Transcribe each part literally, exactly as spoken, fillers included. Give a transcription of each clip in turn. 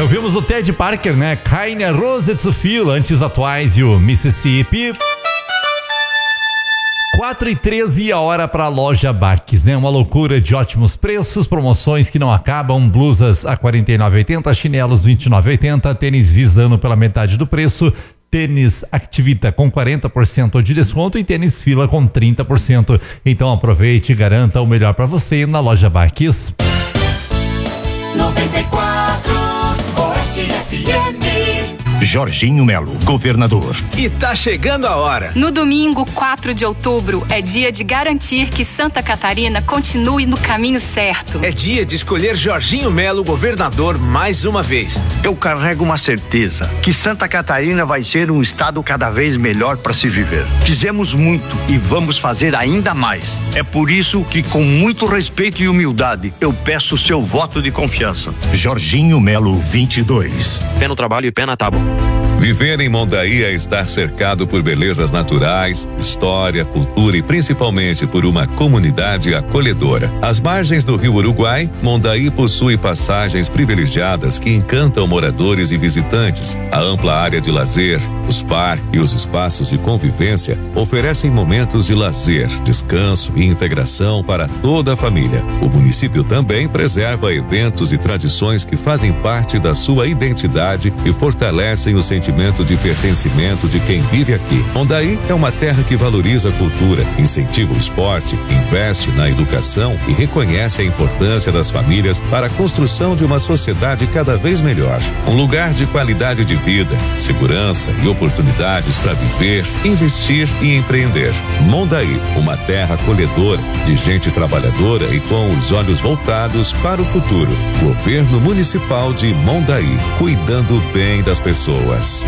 ouvimos o Ted Parker, né? Keine Rose zu viel, antes atuais e o Mississippi. quatro e treze a hora para a loja Baques, né? Uma loucura de ótimos preços, promoções que não acabam, blusas a quarenta e nove reais e oitenta centavos, chinelos vinte e nove reais e oitenta centavos, tênis Visano pela metade do preço, tênis Activita com quarenta por cento de desconto e tênis Fila com trinta por cento. Então aproveite e garanta o melhor para você na loja Baques. noventa e quatro Oeste F M. Jorginho Melo, governador. E tá chegando a hora. No domingo, quatro de outubro, é dia de garantir que Santa Catarina continue no caminho certo. É dia de escolher Jorginho Melo, governador, mais uma vez. Eu carrego uma certeza, que Santa Catarina vai ser um estado cada vez melhor para se viver. Fizemos muito e vamos fazer ainda mais. É por isso que, com muito respeito e humildade, eu peço o seu voto de confiança. Jorginho Melo, vinte e dois. Pé no trabalho e pé na tábua. Viver em Mondaí é estar cercado por belezas naturais, história, cultura e principalmente por uma comunidade acolhedora. Às margens do Rio Uruguai, Mondaí possui passagens privilegiadas que encantam moradores e visitantes. A ampla área de lazer, os parques e os espaços de convivência oferecem momentos de lazer, descanso e integração para toda a família. O município também preserva eventos e tradições que fazem parte da sua identidade e fortalecem o sentimento de pertencimento de quem vive aqui. Mondaí é uma terra que valoriza a cultura, incentiva o esporte, investe na educação e reconhece a importância das famílias para a construção de uma sociedade cada vez melhor. Um lugar de qualidade de vida, segurança e oportunidades para viver, investir e empreender. Mondaí, uma terra acolhedora, de gente trabalhadora e com os olhos voltados para o futuro. Governo Municipal de Mondaí, cuidando bem das pessoas.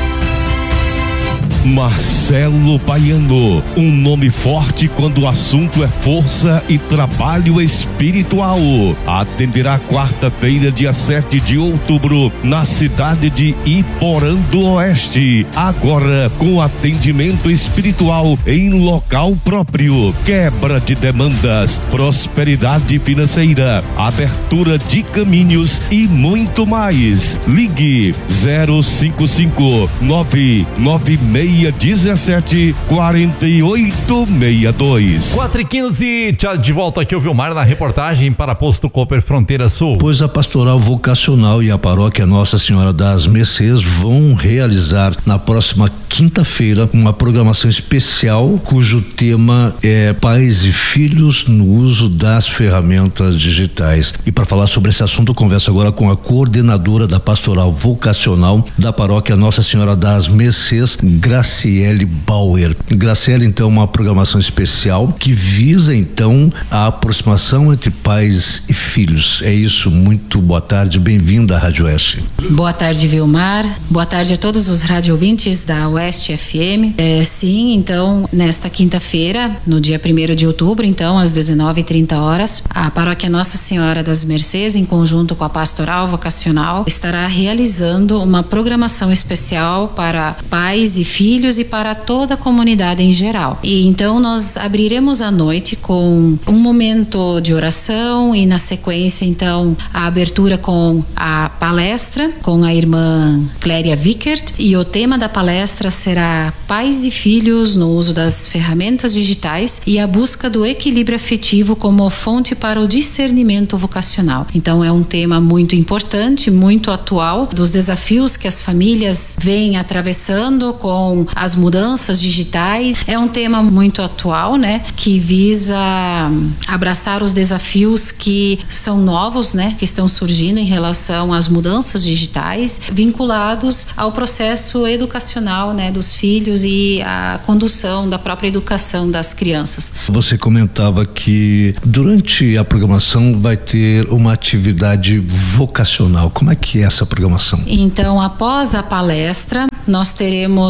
Marcelo Baiano, um nome forte quando o assunto é força e trabalho espiritual. Atenderá quarta-feira, dia sete de outubro, na cidade de Iporã do Oeste. Agora com atendimento espiritual em local próprio, quebra de demandas, prosperidade financeira, abertura de caminhos e muito mais. Ligue zero cinco cinco nove nove seis dezessete quarenta e oito sessenta e dois. quatro e quinze, de volta aqui o Vilmar na reportagem para Posto Cooper Fronteira Sul. Pois a Pastoral Vocacional e a Paróquia Nossa Senhora das Mercês vão realizar na próxima quinta-feira uma programação especial cujo tema é pais e filhos no uso das ferramentas digitais. E para falar sobre esse assunto, eu converso agora com a coordenadora da Pastoral Vocacional da Paróquia Nossa Senhora das Mercês, Graciele Bauer. Graciele, então, uma programação especial que visa, então, a aproximação entre pais e filhos. É isso, muito boa tarde, bem-vinda à Rádio Oeste. Boa tarde, Vilmar. Boa tarde a todos os rádio ouvintes da Oeste F M. É, sim, então, nesta quinta-feira, no dia primeiro de outubro, então, às dezenove e trinta horas, a Paróquia Nossa Senhora das Mercês, em conjunto com a Pastoral Vocacional, estará realizando uma programação especial para pais e filhos e para toda a comunidade em geral. E então nós abriremos a noite com um momento de oração e na sequência então a abertura com a palestra com a irmã Cléria Vickert, e o tema da palestra será pais e filhos no uso das ferramentas digitais e a busca do equilíbrio afetivo como fonte para o discernimento vocacional. Então é um tema muito importante, muito atual, dos desafios que as famílias vêm atravessando com as mudanças digitais. É um tema muito atual, né? Que visa abraçar os desafios que são novos, né? Que estão surgindo em relação às mudanças digitais, vinculados ao processo educacional, né? Dos filhos e a condução da própria educação das crianças. Você comentava que durante a programação vai ter uma atividade vocacional. Como é que é essa programação? Então, após a palestra, nós teremos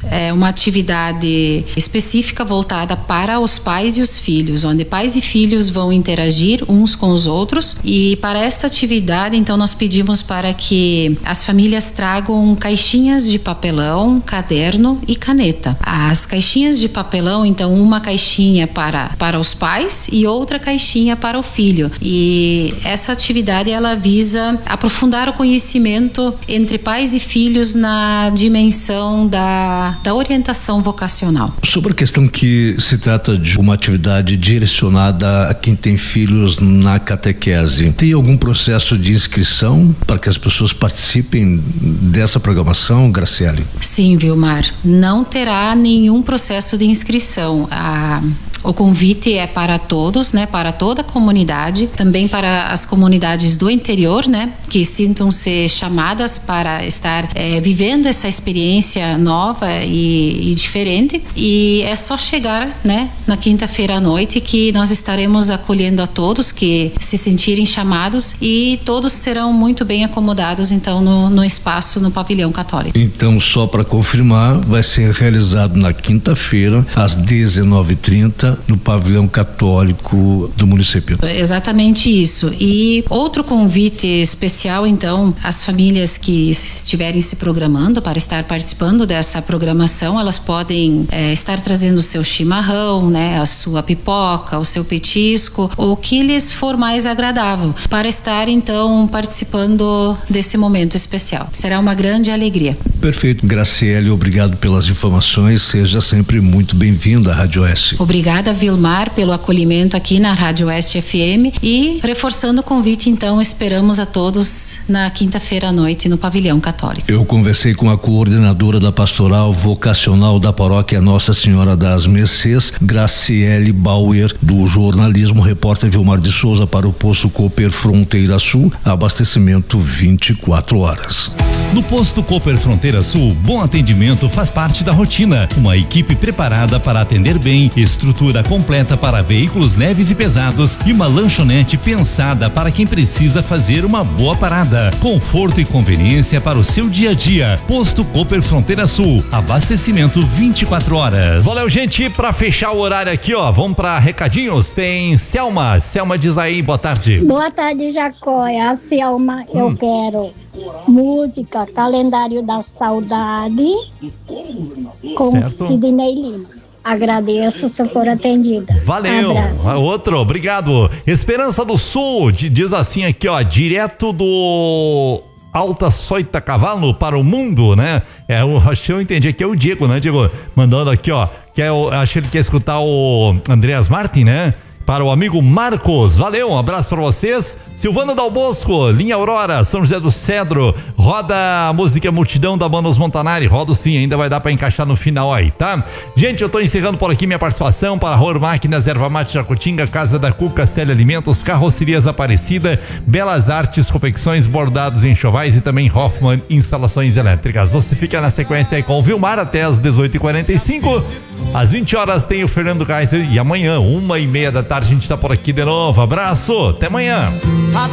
é, uma atividade específica voltada para os pais e os filhos, onde pais e filhos vão interagir uns com os outros. E para esta atividade, então, nós pedimos para que as famílias tragam caixinhas de papelão, caderno e caneta. As caixinhas de papelão, então, uma caixinha para, para os pais e outra caixinha para o filho. E essa atividade, ela visa aprofundar o conhecimento entre pais e filhos na dimensão da, da orientação vocacional. Sobre a questão que se trata de uma atividade direcionada a quem tem filhos na catequese, tem algum processo de inscrição para que as pessoas participem dessa programação, Graciele? Sim, Vilmar, não terá nenhum processo de inscrição. A O convite é para todos, né? Para toda a comunidade, também para as comunidades do interior, né? Que sintam-se chamadas para estar é, vivendo essa experiência nova e, e diferente. E é só chegar, né? Na quinta-feira à noite, que nós estaremos acolhendo a todos que se sentirem chamados, e todos serão muito bem acomodados, então, no, no espaço, no pavilhão católico. Então, só para confirmar, vai ser realizado na quinta-feira, às dezenove e trinta, no pavilhão católico do município. Exatamente isso. E outro convite especial, então, as famílias que estiverem se programando para estar participando dessa programação, elas podem é, estar trazendo o seu chimarrão, né, a sua pipoca, o seu petisco, o que lhes for mais agradável, para estar, então, participando desse momento especial. Será uma grande alegria. Perfeito, Graciele, obrigado pelas informações, seja sempre muito bem-vinda à Rádio Oeste. Obrigada, Vilmar, pelo acolhimento aqui na Rádio Oeste F M, e reforçando o convite, então, esperamos a todos na quinta-feira à noite no pavilhão católico. Eu conversei com a coordenadora da pastoral vocacional da paróquia Nossa Senhora das Mercês, Graciele Bauer, do jornalismo, repórter Vilmar de Souza para o posto Cooper Fronteira Sul, abastecimento vinte e quatro horas. No posto Cooper Fronteira Sul, bom atendimento faz parte da rotina. Uma equipe preparada para atender bem, estrutura completa para veículos leves e pesados e uma lanchonete pensada para quem precisa fazer uma boa parada. Conforto e conveniência para o seu dia a dia. Posto Cooper Fronteira Sul, abastecimento vinte e quatro horas. Valeu, gente, para fechar o horário aqui, ó, vamos para recadinhos. Tem Selma, Selma diz aí, boa tarde. Boa tarde, Jacó, é a Selma, hum. Eu quero música Calendário da Saudade com certo. Sidney Lima. Agradeço se eu for atendida. Valeu. Abraços. Outro, obrigado. Esperança do Sul, diz assim aqui, ó, direto do Alta Soita Cavalo para o mundo, né? É, eu acho que eu entendi aqui, é o Diego, né, Diego? Mandando aqui, ó, que é o, acho que ele quer escutar o Andreas Martin, né? Para o amigo Marcos, valeu, um abraço para vocês. Silvano Dal Bosco, Linha Aurora, São José do Cedro, roda a música Multidão da Manos Montanari, rodo sim, ainda vai dar para encaixar no final aí, tá? Gente, eu tô encerrando por aqui minha participação para Ror Máquinas, Erva Mate Jacutinga, Casa da Cuca, Célia Alimentos, Carrocerias Aparecida, Belas Artes, Confecções, Bordados em Enxovais e também Hoffman Instalações Elétricas. Você fica na sequência aí com o Vilmar até as dezoito e quarenta e cinco, às vinte horas tem o Fernando Kaiser e amanhã, uma e meia da tarde, a gente tá por aqui de novo. Abraço, até amanhã.